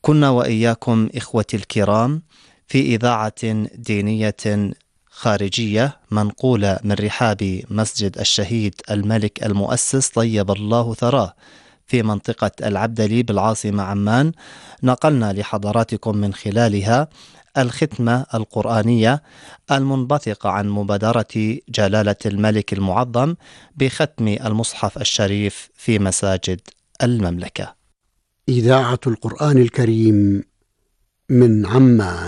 كنا وإياكم إخوتي الكرام في إذاعة دينية خارجية منقولة من رحاب مسجد الشهيد الملك المؤسس طيب الله ثراه في منطقة العبدلي بالعاصمة عمان. نقلنا لحضراتكم من خلالها الختمة القرآنية المنبثقة عن مبادرة جلالة الملك المعظم بختم المصحف الشريف في مساجد المملكة. إذاعة القرآن الكريم من عمان.